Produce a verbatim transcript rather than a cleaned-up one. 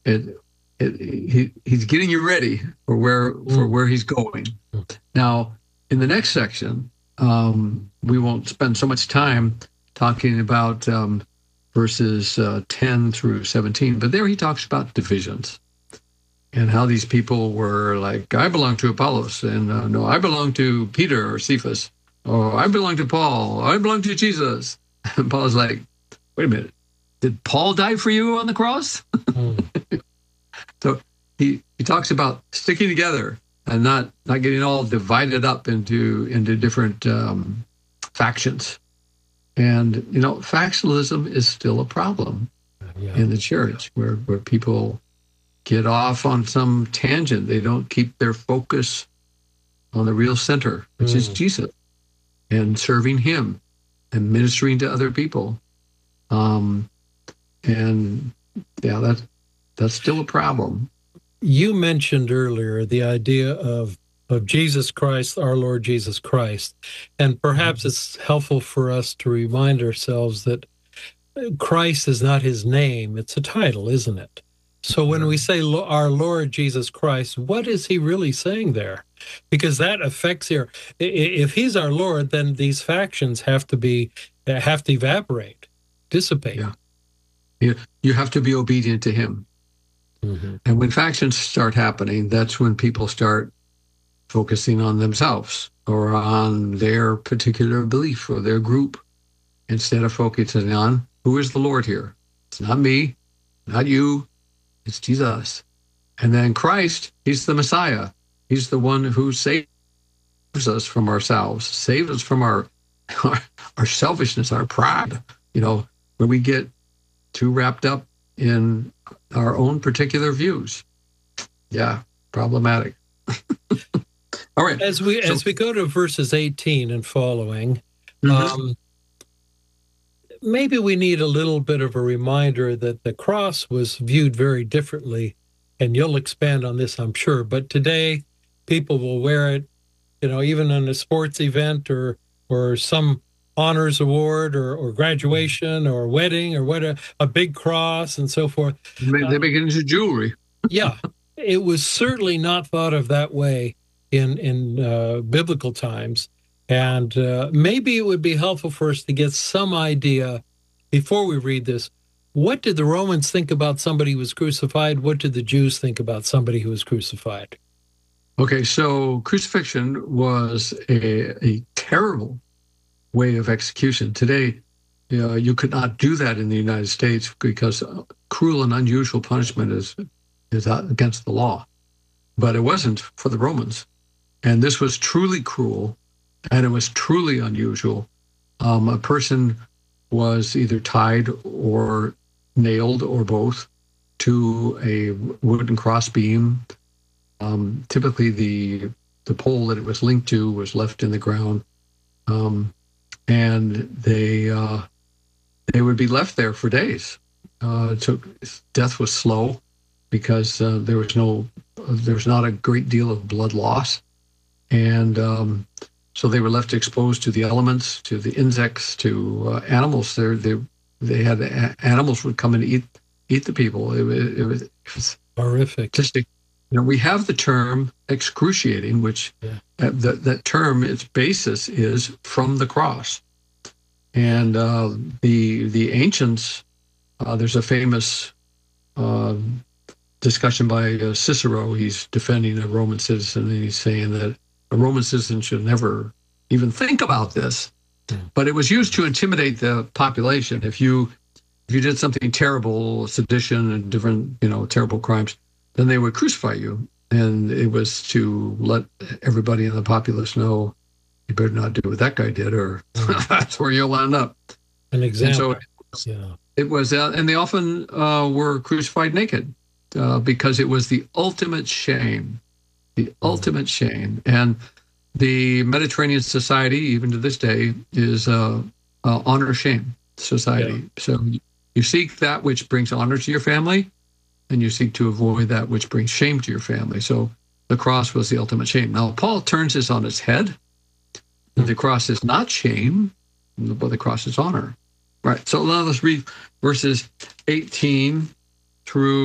it, it he he's getting you ready for where for where he's going. Now, in the next section, um, we won't spend so much time talking about um, verses uh, ten through seventeen, but there he talks about divisions and how these people were like, I belong to Apollos, and uh, no, I belong to Peter or Cephas, or I belong to Paul, or I belong to Jesus. And Paul's like, wait a minute, did Paul die for you on the cross? Mm. So he, he talks about sticking together and not, not getting all divided up into, into different um, factions. And, you know, factionalism is still a problem yeah. in the church where, where people get off on some tangent. They don't keep their focus on the real center, which mm. is Jesus, and serving him and ministering to other people. Um, and yeah, that's, that's still a problem. You mentioned earlier the idea of, of Jesus Christ, our Lord Jesus Christ. And perhaps mm-hmm. it's helpful for us to remind ourselves that Christ is not his name. It's a title, isn't it? So when we say our Lord Jesus Christ, what is he really saying there? Because that affects here. If he's our Lord, then these factions have to be have to evaporate, dissipate. Yeah. You, you have to be obedient to him. Mm-hmm. And when factions start happening, that's when people start focusing on themselves or on their particular belief or their group instead of focusing on who is the Lord here. It's not me, not you. It's Jesus. And then Christ, he's the Messiah. He's the one who saves us from ourselves, saves us from our, our, our selfishness, our pride, you know, when we get too wrapped up in our own particular views. Yeah, problematic. All right. As we so, as we go to verses eighteen and following, mm-hmm. um, maybe we need a little bit of a reminder that the cross was viewed very differently, and you'll expand on this, I'm sure. But today, people will wear it, you know, even in a sports event or or some honors award or, or graduation or wedding or what a, a big cross and so forth. They, they make it into jewelry. Yeah, it was certainly not thought of that way in in uh, biblical times. And uh, maybe it would be helpful for us to get some idea before we read this. What did the Romans think about somebody who was crucified? What did the Jews think about somebody who was crucified? Okay, so crucifixion was a, a terrible way of execution. Today, you know, you could not do that in the United States because cruel and unusual punishment is, is against the law. But it wasn't for the Romans. And this was truly cruel. And it was truly unusual. Um, a person was either tied or nailed or both to a wooden crossbeam. Um, typically, the the pole that it was linked to was left in the ground, um, and they uh, they would be left there for days. Uh, it took death was slow because uh, there was no there was not a great deal of blood loss, and um, so they were left exposed to the elements, to the insects, to uh, animals. They they they had animals would come and eat eat the people. It, it, it, was, it was horrific. Just, you know, we have the term excruciating, which yeah. uh, that that term, its basis is from the cross, and uh, the the ancients. Uh, there's a famous uh, discussion by uh, Cicero. He's defending a Roman citizen, and he's saying that a Roman citizen should never even think about this. But it was used to intimidate the population. If you if you did something terrible, sedition and different, you know, terrible crimes, then they would crucify you. And it was to let everybody in the populace know, you better not do what that guy did, or that's where you'll end up. An example. And so it, yeah. it was, uh, and they often uh, were crucified naked uh, because it was the ultimate shame. The ultimate shame. And the Mediterranean society, even to this day, is uh, uh, honor-shame society. Yeah. So you seek that which brings honor to your family, and you seek to avoid that which brings shame to your family. So the cross was the ultimate shame. Now, Paul turns this on its head. Mm-hmm. The cross is not shame, but the cross is honor. Right. So now let's read verses eighteen through